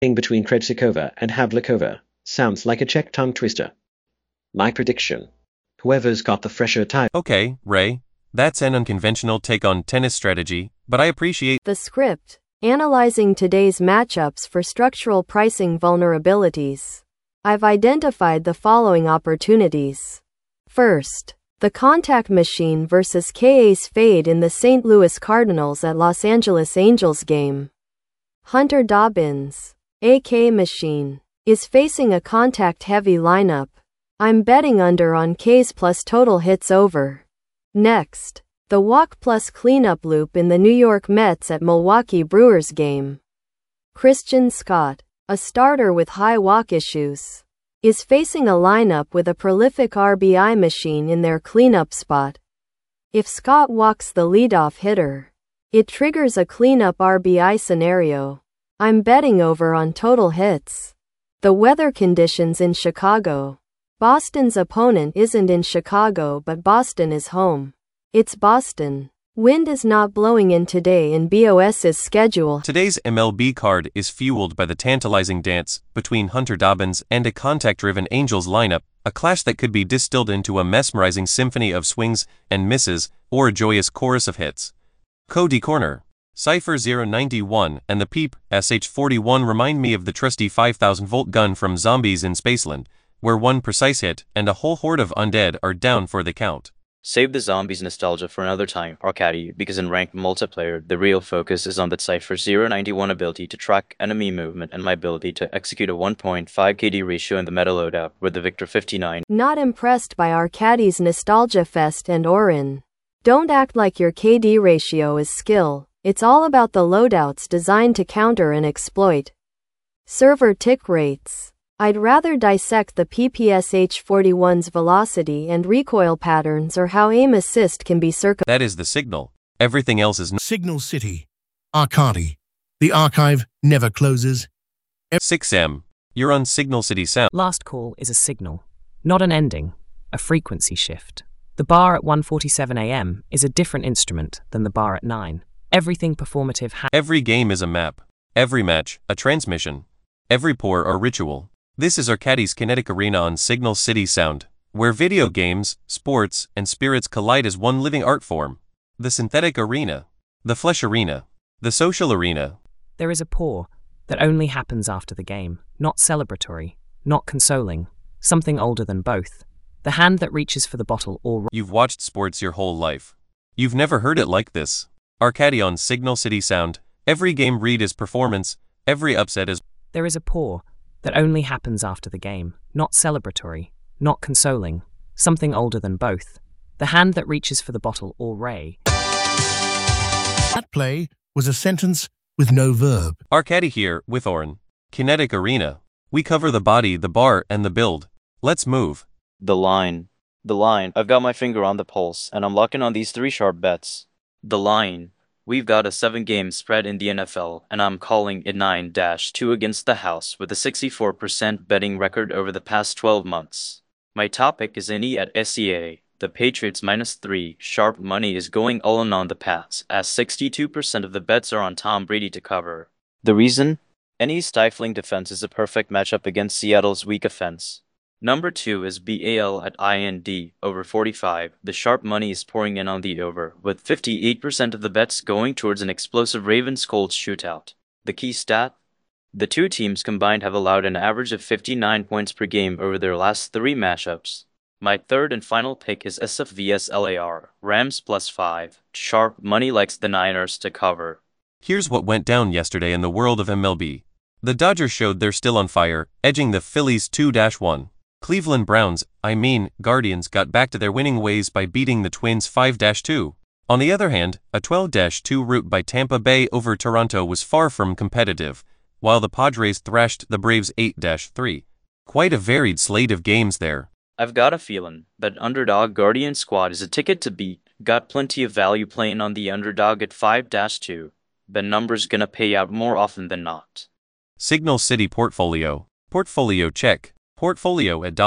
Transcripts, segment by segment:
between Krejcikova and Havlikova sounds like a Czech tongue twister. My prediction: whoever's got the fresher tie. Okay, Ray, that's an unconventional take on tennis strategy, but I appreciate the script, analyzing today's matchups for structural pricing vulnerabilities. I've identified the following opportunities. First, the contact machine versus K-Ace fade in the St. Louis Cardinals at Los Angeles Angels game. Hunter Dobbins, AK Machine, is facing a contact-heavy lineup. I'm betting under on K's plus total hits over. Next, the walk plus cleanup loop in the New York Mets at Milwaukee Brewers game. Christian Scott, a starter with high walk issues, is facing a lineup with a prolific RBI machine in their cleanup spot. If Scott walks the leadoff hitter, it triggers a cleanup RBI scenario. I'm betting over on total hits. The weather conditions in Chicago. Boston's opponent isn't in Chicago, but Boston is home. It's Boston. Wind is not blowing in today in BOS's schedule. Today's MLB card is fueled by the tantalizing dance between Hunter Dobbins and a contact-driven Angels lineup, a clash that could be distilled into a mesmerizing symphony of swings and misses or a joyous chorus of hits. Cody Corner, Cypher 091 and the Peep SH41 remind me of the trusty 5,000-volt gun from Zombies in Spaceland, where one precise hit and a whole horde of undead are down for the count. Save the Zombies nostalgia for another time, Arcady, because in ranked multiplayer, the real focus is on the Cypher 091 ability to track enemy movement and my ability to execute a 1.5 KD ratio in the meta loadout with the Victor 59. Not impressed by Arcady's nostalgia fest and Orin. Don't act like your KD ratio is skill. It's all about the loadouts designed to counter and exploit server tick rates. I'd rather dissect the PPSH41's velocity and recoil patterns or how aim assist can be That is the signal. Everything else is Signal City. Arcady. The archive never closes. 6M. You're on Signal City Sound. Last call is a signal, not an ending, a frequency shift. The bar at 1:47 a.m. is a different instrument than the bar at 9. Everything performative Every game is a map. Every match, a transmission. Every pour, a ritual. This is Arcady's Kinetic Arena on Signal City Sound, where video games, sports, and spirits collide as one living art form. The synthetic arena. The flesh arena. The social arena. There is a pour that only happens after the game, not celebratory, not consoling, something older than both. The hand that reaches for the bottle or... You've watched sports your whole life. You've never heard it like this. Arcady on Signal City Sound. Every game read is performance, every upset is... There is a pour that only happens after the game, not celebratory, not consoling, something older than both. The hand that reaches for the bottle or ray. That play was a sentence with no verb. Arcady here, with Orin. Kinetic Arena. We cover the body, the bar, and the build. Let's move. The line. I've got my finger on the pulse, and I'm locking on these 3 sharp bets. The line. We've got a 7-game spread in the NFL, and I'm calling it 9-2 against the house with a 64% betting record over the past 12 months. My topic is Indy at SEA. The Patriots -3 sharp money is going all in on the pass, as 62% of the bets are on Tom Brady to cover. The reason? Any stifling defense is a perfect matchup against Seattle's weak offense. Number 2 is BAL at IND, over 45. The sharp money is pouring in on the over, with 58% of the bets going towards an explosive Ravens-Colts shootout. The key stat? The two teams combined have allowed an average of 59 points per game over their last 3 matchups. My third and final pick is SF vs LAR, Rams +5. Sharp money likes the Niners to cover. Here's what went down yesterday in the world of MLB. The Dodgers showed they're still on fire, edging the Phillies 2-1. Cleveland Browns, Guardians got back to their winning ways by beating the Twins 5-2. On the other hand, a 12-2 rout by Tampa Bay over Toronto was far from competitive, while the Padres thrashed the Braves 8-3. Quite a varied slate of games there. I've got a feeling that underdog Guardian squad is a ticket to beat. Got plenty of value playing on the underdog at 5-2. The number's gonna pay out more often than not. Signal City Portfolio. Portfolio check. Portfolio at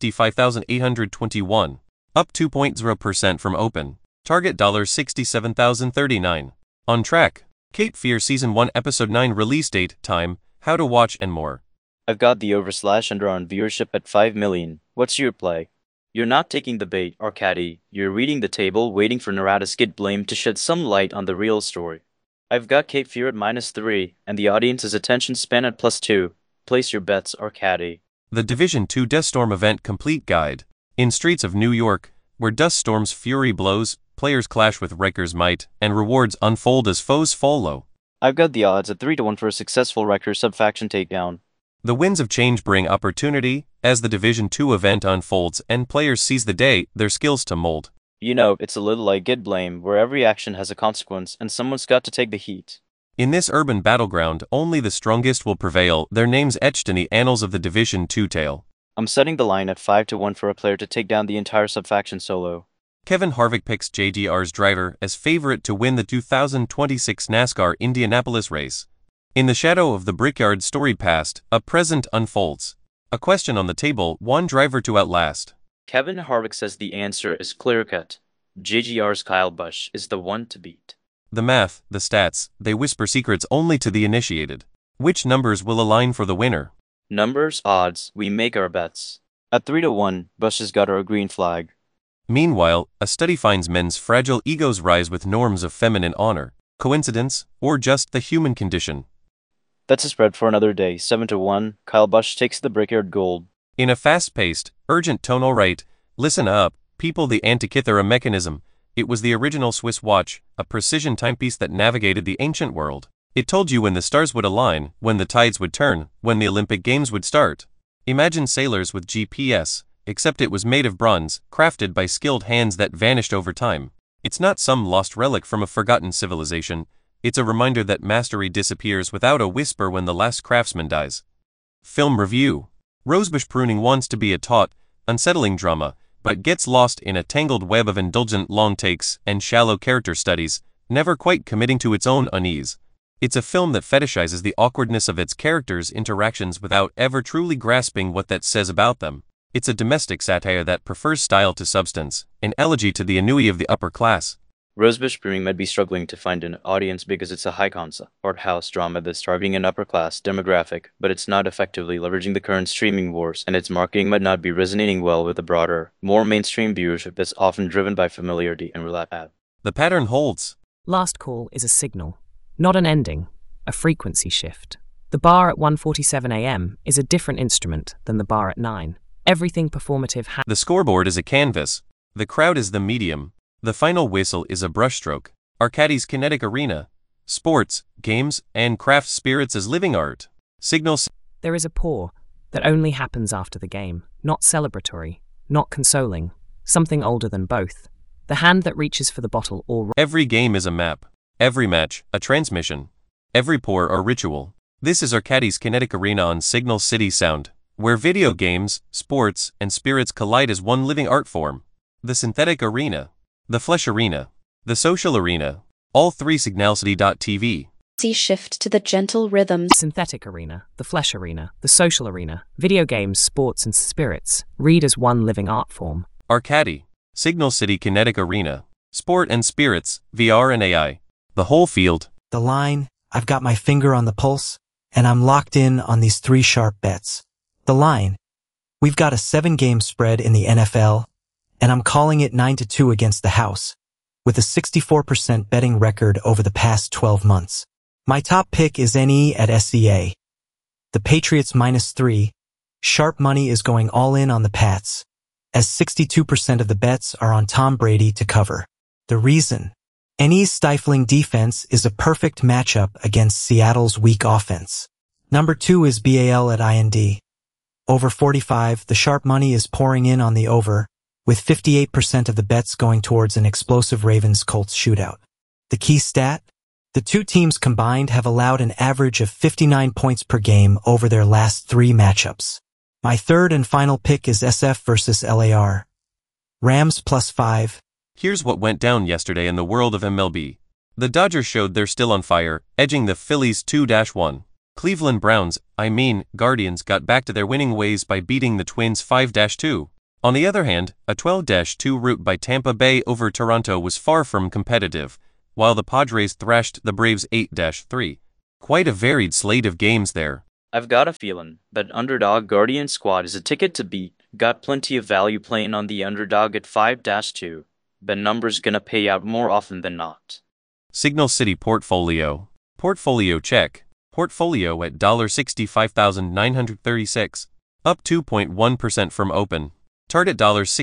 $65,821. Up 2.0% from open. Target $67,039. On track. Cape Fear Season 1 Episode 9 release date, time, how to watch, and more. I've got the over/under on viewership at 5 million. What's your play? You're not taking the bait, Arcady. You're reading the table, waiting for Narratus get blamed to shed some light on the real story. I've got Cape Fear at -3, and the audience's attention span at +2. Place your bets, Arcady. The Division 2 Dust Storm Event Complete Guide. In streets of New York, where Dust Storm's fury blows, players clash with Riker's might, and rewards unfold as foes fall low. I've got the odds at 3-1 for a successful Riker sub-faction takedown. The winds of change bring opportunity, as the Division 2 event unfolds and players seize the day, their skills to mold. You know, it's a little like Get Blame, where every action has a consequence and someone's got to take the heat. In this urban battleground, only the strongest will prevail, their names etched in the annals of the Division 2 tale. I'm setting the line at 5-1 for a player to take down the entire sub-faction solo. Kevin Harvick picks JGR's driver as favorite to win the 2026 NASCAR Indianapolis race. In the shadow of the Brickyard storied past, a present unfolds. A question on the table, one driver to outlast. Kevin Harvick says the answer is clear-cut. JGR's Kyle Busch is the one to beat. The math, the stats, they whisper secrets only to the initiated. Which numbers will align for the winner? Numbers, odds, we make our bets. At 3-1, Busch has got our green flag. Meanwhile, a study finds men's fragile egos rise with norms of feminine honor. Coincidence, or just the human condition? That's a spread for another day. 7-1, Kyle Busch takes the Brickyard gold. In a fast-paced, urgent tone, all right, listen up, people, the Antikythera mechanism. It was the original Swiss watch, a precision timepiece that navigated the ancient world. It told you when the stars would align, when the tides would turn, when the Olympic Games would start. Imagine sailors with GPS, except it was made of bronze, crafted by skilled hands that vanished over time. It's not some lost relic from a forgotten civilization. It's a reminder that mastery disappears without a whisper when the last craftsman dies. Film review. Rosebush pruning wants to be a taut, unsettling drama, but gets lost in a tangled web of indulgent long takes and shallow character studies, never quite committing to its own unease. It's a film that fetishizes the awkwardness of its characters' interactions without ever truly grasping what that says about them. It's a domestic satire that prefers style to substance, an elegy to the ennui of the upper class. Rosebush Brewing might be struggling to find an audience because it's a high-concept, art house drama that's targeting an upper-class demographic, but it's not effectively leveraging the current streaming wars, and its marketing might not be resonating well with the broader, more mainstream viewership that's often driven by familiarity and relap ad. The pattern holds. Last Call is a signal, not an ending, a frequency shift. The bar at 1:47 a.m. is a different instrument than the bar at 9. Everything performative The scoreboard is a canvas. The crowd is the medium. The final whistle is a brushstroke. Arcady's kinetic arena. Sports, games, and craft spirits as living art. Signals. There is a pour that only happens after the game, not celebratory, not consoling, something older than both. The hand that reaches for the bottle or Every game is a map. Every match, a transmission. Every pour, a ritual. This is Arcady's kinetic arena on Signal City Sound, where video games, sports, and spirits collide as one living art form. The synthetic arena. The flesh arena. The social arena. All three signalcity.tv. Shift to the gentle rhythms. Synthetic arena, the flesh arena, the social arena, video games, sports, and spirits, read as one living art form. Arcady. Signal City Kinetic Arena. Sport and spirits, VR and AI. The whole field. The line, I've got my finger on the pulse, and I'm locked in on these 3 sharp bets. The line, we've got a 7-game spread in the NFL, and I'm calling it 9-2 against the house, with a 64% betting record over the past 12 months. My top pick is NE at SEA. The Patriots -3. Sharp money is going all in on the Pats, as 62% of the bets are on Tom Brady to cover. The reason? NE's stifling defense is a perfect matchup against Seattle's weak offense. Number 2 is BAL at IND. Over 45, the sharp money is pouring in on the over, with 58% of the bets going towards an explosive Ravens-Colts shootout. The key stat? The two teams combined have allowed an average of 59 points per game over their last 3 matchups. My third and final pick is SF versus LAR. Rams +5. Here's what went down yesterday in the world of MLB. The Dodgers showed they're still on fire, edging the Phillies 2-1. Cleveland Browns, Guardians, got back to their winning ways by beating the Twins 5-2. On the other hand, a 12-2 rout by Tampa Bay over Toronto was far from competitive, while the Padres thrashed the Braves 8-3. Quite a varied slate of games there. I've got a feeling that underdog Guardian Squad is a ticket to beat. Got plenty of value playing on the underdog at 5-2. But number's gonna pay out more often than not. Signal City Portfolio. Portfolio check. Portfolio at $65,936. Up 2.1% from open. Target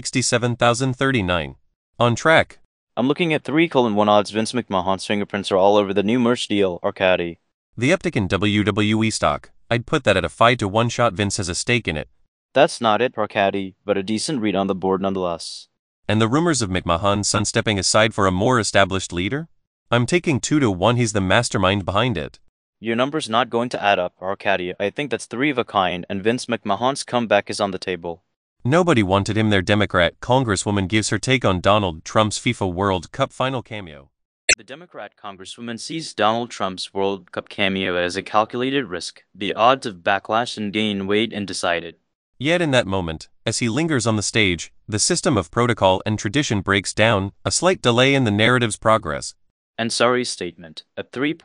$67,039. On track. I'm looking at 3:1 odds. Vince McMahon's fingerprints are all over the new merch deal, Arcady. The uptick in WWE stock. I'd put that at a 5-1 shot. Vince has a stake in it. That's not it, Arcady, but a decent read on the board nonetheless. And the rumors of McMahon's son stepping aside for a more established leader? I'm taking 2-1. He's the mastermind behind it. Your number's not going to add up, Arcady. I think that's 3 of a kind, and Vince McMahon's comeback is on the table. Nobody wanted him there. Democrat Congresswoman gives her take on Donald Trump's FIFA World Cup final cameo. The Democrat Congresswoman sees Donald Trump's World Cup cameo as a calculated risk. The odds of backlash and gain weighed and decided. Yet in that moment, as he lingers on the stage, the system of protocol and tradition breaks down, a slight delay in the narrative's progress. And sorry's statement, a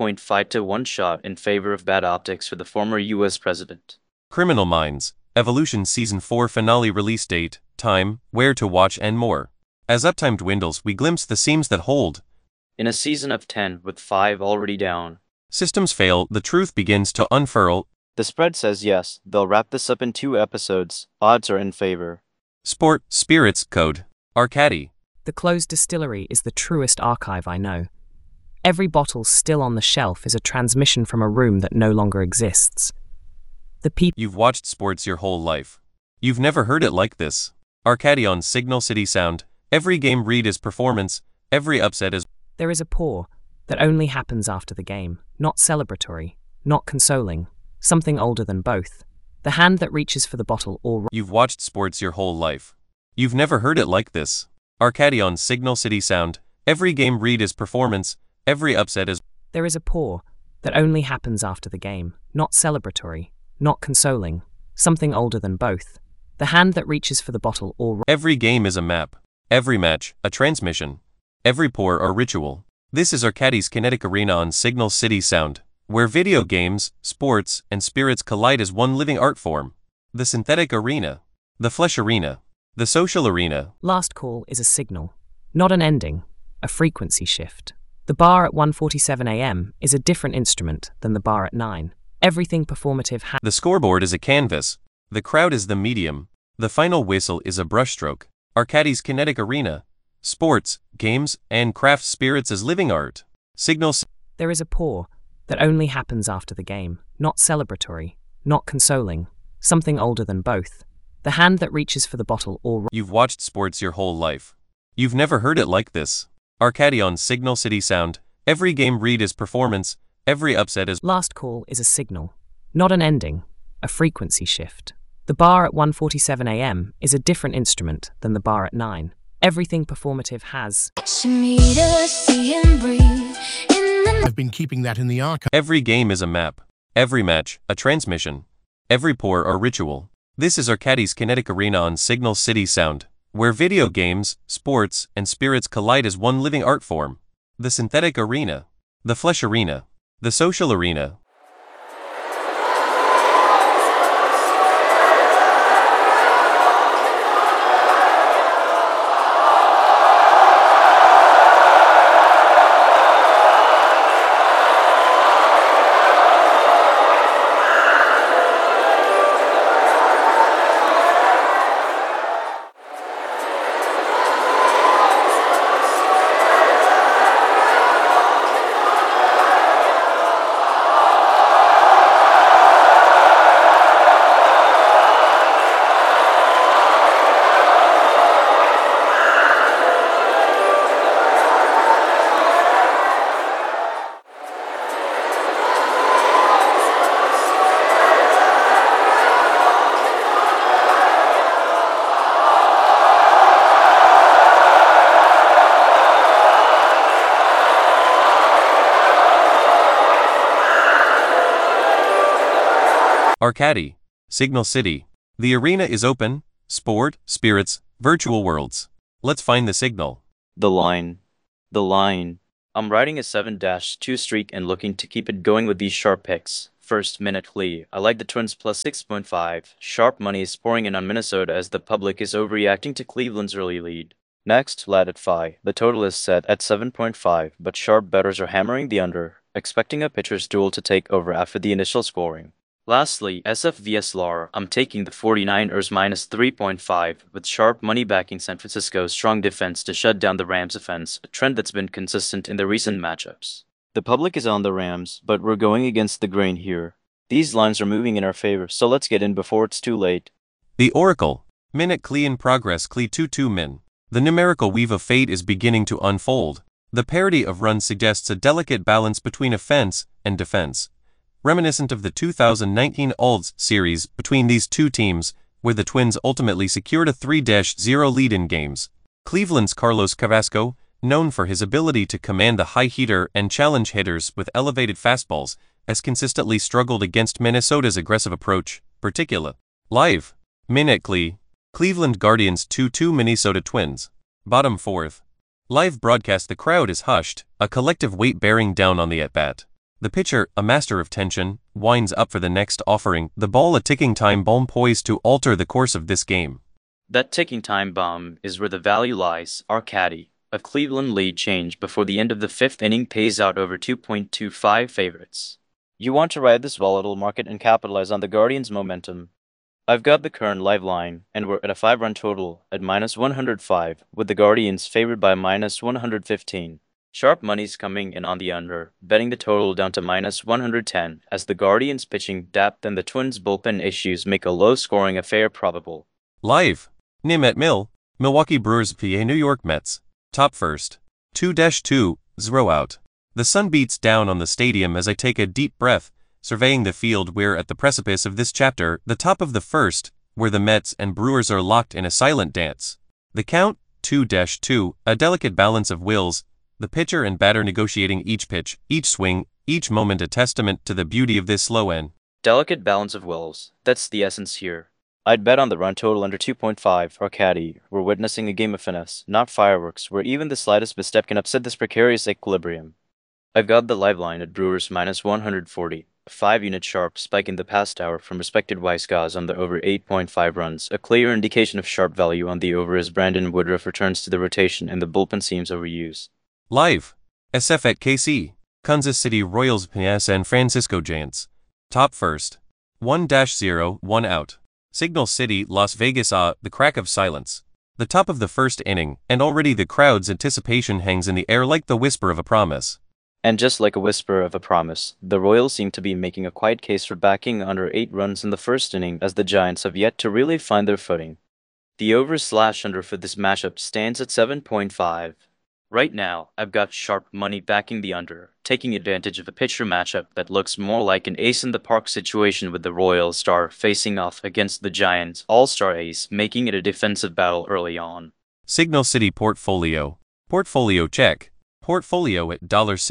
3.5-1 shot in favor of bad optics for the former U.S. president. Criminal Minds, Evolution Season 4 finale release date, time, where to watch and more. As uptime dwindles, we glimpse the seams that hold. In a season of 10 with 5 already down. Systems fail, the truth begins to unfurl. The spread says yes, they'll wrap this up in 2 episodes. Odds are in favor. Sport, Spirits, Code. Arcady. The closed distillery is the truest archive I know. Every bottle still on the shelf is a transmission from a room that no longer exists. The people. You've watched sports your whole life. You've never heard it like this. Arcady on Signal City Sound. Every game read is performance. Every upset is. There is a pour that only happens after the game. Not celebratory. Not consoling. Something older than both. The hand that reaches for the bottle or. You've watched sports your whole life. You've never heard it like this. Arcady on Signal City Sound. Every game read is performance. Every upset is. There is a pour that only happens after the game. Not celebratory. Not consoling. Something older than both. The hand that reaches for the bottle or. Every game is a map. Every match, a transmission. Every pour or ritual. This is Arcady's Kinetic Arena on Signal City Sound, where video games, sports, and spirits collide as one living art form. The synthetic arena. The flesh arena. The social arena. Last call is a signal, not an ending, a frequency shift. The bar at 1:47 a.m. is a different instrument than the bar at 9. Everything performative The scoreboard is a canvas. The crowd is the medium. The final whistle is a brushstroke. Arcady's Kinetic Arena. Sports, games, and craft spirits as living art. Signals. There is a pour that only happens after the game. Not celebratory. Not consoling. Something older than both. The hand that reaches for the bottle or. You've watched sports your whole life. You've never heard it like this. Arcady on Signal City Sound. Every game read is performance. Every upset is. Last call is a signal, not an ending, a frequency shift. The bar at 1:47 a.m. is a different instrument than the bar at 9. Everything performative has. I've been keeping that in the archive. Every game is a map. Every match, a transmission. Every pour or ritual. This is Arcady's Kinetic Arena on Signal City Sound, where video games, sports, and spirits collide as one living art form. The synthetic arena. The flesh arena. The social arena. Arcady, Signal City. The arena is open. Sport, spirits, virtual worlds. Let's find the signal. The line. The line. I'm riding a 7-2 streak and looking to keep it going with these sharp picks. First minute Lee. I like the Twins plus 6.5. Sharp money is pouring in on Minnesota as the public is overreacting to Cleveland's early lead. Next, Lad at Phi. The total is set at 7.5, but sharp bettors are hammering the under, expecting a pitcher's duel to take over after the initial scoring. Lastly, SF vs LAR. I'm taking the 49ers minus 3.5, with sharp money backing San Francisco's strong defense to shut down the Rams' offense, a trend that's been consistent in the recent matchups. The public is on the Rams, but we're going against the grain here. These lines are moving in our favor, so let's get in before it's too late. The Oracle. Minute Clee in progress Clee 2-2 min. The numerical weave of fate is beginning to unfold. The parity of runs suggests a delicate balance between offense and defense, reminiscent of the 2019 Olds series between these two teams, where the Twins ultimately secured a 3-0 lead in games. Cleveland's Carlos Carrasco, known for his ability to command the high heater and challenge hitters with elevated fastballs, has consistently struggled against Minnesota's aggressive approach, particularly live. Minute Clee. Cleveland Guardians 2-2 Minnesota Twins. Bottom fourth. Live broadcast. The crowd is hushed, a collective weight bearing down on the at-bat. The pitcher, a master of tension, winds up for the next offering, the ball a ticking time bomb poised to alter the course of this game. That ticking time bomb is where the value lies. Our caddy. A Cleveland lead change before the end of the fifth inning pays out over 2.25 favorites. You want to ride this volatile market and capitalize on the Guardians' momentum. I've got the current live line, and we're at a 5-run total at minus 105, with the Guardians favored by minus 115. Sharp money's coming in on the under, betting the total down to minus 110, as the Guardians' pitching depth and the Twins' bullpen issues make a low-scoring affair probable. Live. Nim at Mill. Milwaukee Brewers PA New York Mets. Top first. 2-2, 0 out. The sun beats down on the stadium as I take a deep breath, surveying the field. We're at the precipice of this chapter, the top of the first, where the Mets and Brewers are locked in a silent dance. The count, 2-2, a delicate balance of wills, the pitcher and batter negotiating each pitch, each swing, each moment, a testament to the beauty of this slow end. Delicate balance of wills, that's the essence here. I'd bet on the run total under 2.5, our caddy. We're witnessing a game of finesse, not fireworks, where even the slightest misstep can upset this precarious equilibrium. I've got the live line at Brewers minus 140, a 5-unit sharp spike in the past hour from respected Wyscots on the over 8.5 runs, a clear indication of sharp value on the over as Brandon Woodruff returns to the rotation and the bullpen seems overused. Live. SF at KC. Kansas City Royals vs San Francisco Giants. Top first. 1-0, 1 out. Signal City, Las Vegas. The crack of silence. The top of the first inning, and already the crowd's anticipation hangs in the air like the whisper of a promise. And just like a whisper of a promise, the Royals seem to be making a quiet case for backing under 8 runs in the first inning, as the Giants have yet to really find their footing. The over/under for this matchup stands at 7.5. Right now, I've got sharp money backing the under, taking advantage of a pitcher matchup that looks more like an ace-in-the-park situation, with the Royal star facing off against the Giants' all-star ace, making it a defensive battle early on. Signal City Portfolio. Portfolio check. Portfolio at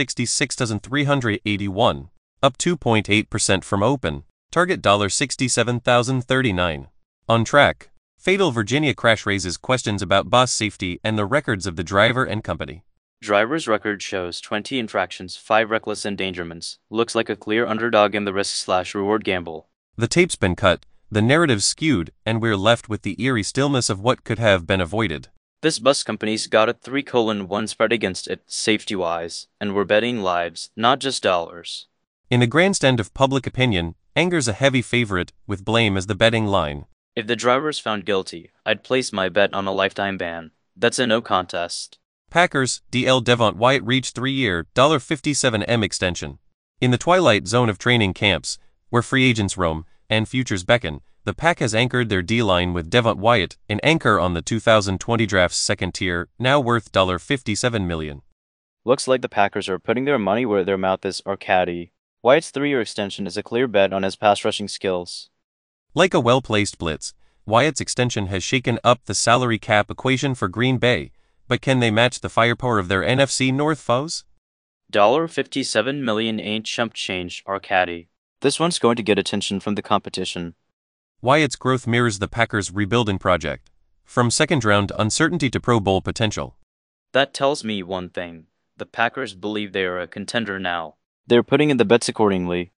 $66,381, up 2.8% from open. Target $67,039. On track. Fatal Virginia crash raises questions about bus safety and the records of the driver and company. Driver's record shows 20 infractions, 5 reckless endangerments. Looks like a clear underdog in the risk/reward gamble. The tape's been cut, the narrative skewed, and we're left with the eerie stillness of what could have been avoided. This bus company's got a 3:1 spread against it, safety-wise, and we're betting lives, not just dollars. In the grandstand of public opinion, anger's a heavy favorite, with blame as the betting line. If the driver's found guilty, I'd place my bet on a lifetime ban. That's a no contest. Packers, DL Devont Wyatt reached 3-year, $57M extension. In the twilight zone of training camps, where free agents roam, and futures beckon, the Pack has anchored their D-line with Devont Wyatt, an anchor on the 2020 draft's second tier, now worth $57 million. Looks like the Packers are putting their money where their mouth is, our caddy. Wyatt's 3-year extension is a clear bet on his pass rushing skills. Like a well-placed blitz, Wyatt's extension has shaken up the salary cap equation for Green Bay, but can they match the firepower of their NFC North foes? $57 million ain't chump change, our caddy. This one's going to get attention from the competition. Wyatt's growth mirrors the Packers' rebuilding project, from second-round uncertainty to Pro Bowl potential. That tells me one thing. The Packers believe they are a contender now. They're putting in the bets accordingly.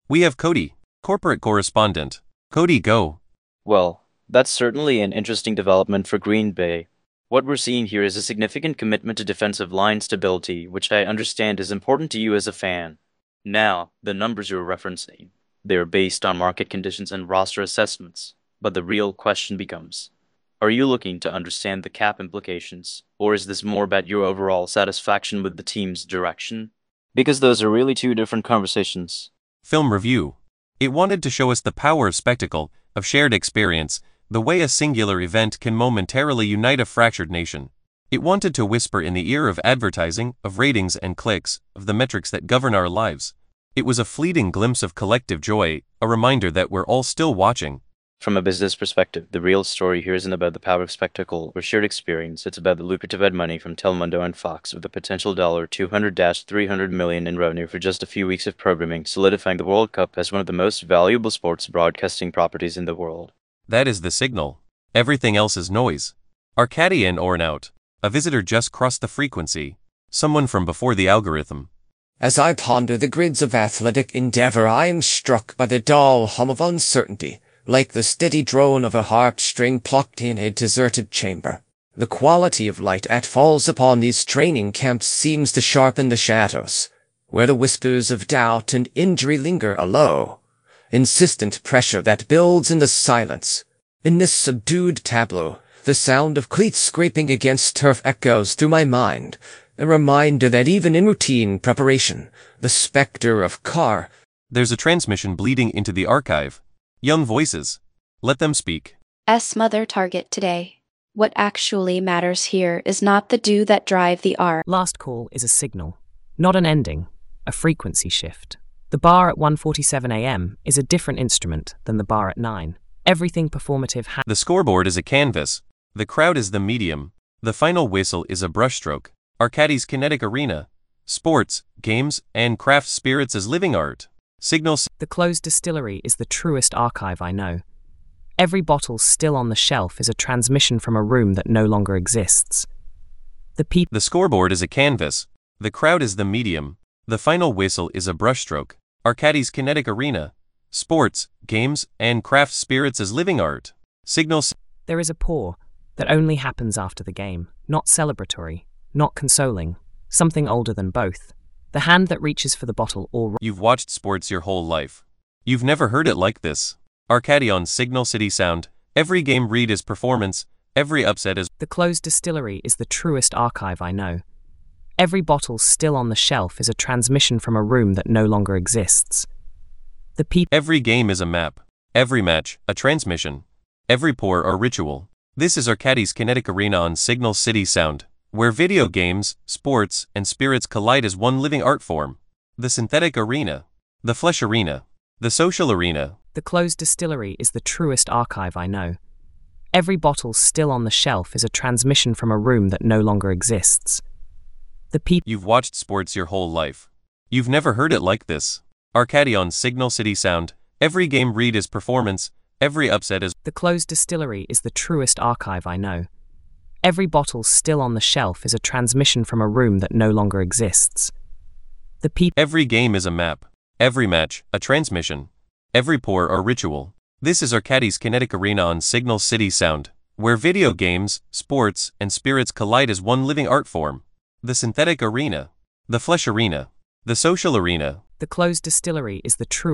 We have Cody, corporate correspondent. Cody, go. Well, that's certainly an interesting development for Green Bay. What we're seeing here is a significant commitment to defensive line stability, which I understand is important to you as a fan. Now, the numbers you're referencing, they're based on market conditions and roster assessments. But the real question becomes, are you looking to understand the cap implications, or is this more about your overall satisfaction with the team's direction? Because those are really two different conversations. Film review. It wanted to show us the power of spectacle, of shared experience, the way a singular event can momentarily unite a fractured nation. It wanted to whisper in the ear of advertising, of ratings and clicks, of the metrics that govern our lives. It was a fleeting glimpse of collective joy, a reminder that we're all still watching. From a business perspective, the real story here isn't about the power of spectacle or shared experience. It's about the lucrative ad money from Telemundo and Fox, with the potential $200-300 million in revenue for just a few weeks of programming, solidifying the World Cup as one of the most valuable sports broadcasting properties in the world. That is the signal. Everything else is noise. Arcady in or out. A visitor just crossed the frequency. Someone from before the algorithm. As I ponder the grids of athletic endeavor, I am struck by the dull hum of uncertainty, like the steady drone of a harp string plucked in a deserted chamber. The quality of light that falls upon these training camps seems to sharpen the shadows, where the whispers of doubt and injury linger a low, insistent pressure that builds in the silence. In this subdued tableau, the sound of cleats scraping against turf echoes through my mind, a reminder that even in routine preparation, the specter of car. There's a transmission bleeding into the archive. Young voices. Let them speak. Mother target today. What actually matters here is not the do that drive the R. Last call is a signal, not an ending, a frequency shift. The bar at 1:47 a.m. is a different instrument than the bar at 9. Everything performative The scoreboard is a canvas. The crowd is the medium. The final whistle is a brushstroke. Arcady's kinetic arena. Sports, games, and craft spirits as living art. Signals. The closed distillery is the truest archive I know. Every bottle still on the shelf is a transmission from a room that no longer exists. The scoreboard is a canvas. The crowd is the medium. The final whistle is a brushstroke. Arcady's kinetic arena. Sports, games, and craft spirits as living art. Signals. There is a pour that only happens after the game, not celebratory, not consoling, something older than both. The hand that reaches for the bottle or... You've watched sports your whole life. You've never heard it like this. Arcady on Signal City Sound. Every game read is performance. Every upset is... The closed distillery is the truest archive I know. Every bottle still on the shelf is a transmission from a room that no longer exists. Every game is a map. Every match, a transmission. Every pour or ritual. This is Arcady's kinetic arena on Signal City Sound, where video games, sports, and spirits collide as one living art form. The synthetic arena. The flesh arena. The social arena. The closed distillery is the truest archive I know. Every bottle still on the shelf is a transmission from a room that no longer exists. You've watched sports your whole life. You've never heard it like this. Arcady on Signal City Sound. Every game read is performance. Every upset is... The closed distillery is the truest archive I know. Every bottle still on the shelf is a transmission from a room that no longer exists. Every game is a map. Every match, a transmission. Every pour or ritual. This is Arcady's kinetic arena on Signal City Sound, where video games, sports, and spirits collide as one living art form. The synthetic arena. The flesh arena. The social arena. The closed distillery is the truest